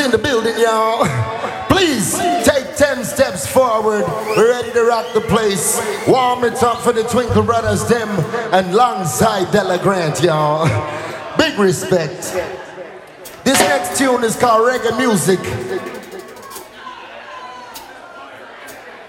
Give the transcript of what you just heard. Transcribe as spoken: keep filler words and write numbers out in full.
in the building, y'all. Please take ten steps forward. We're ready to rock the place. Warm it up for the Twinkle Brothers, them, and alongside Della Grant, y'all. Big respect. This next tune is called Reggae Music.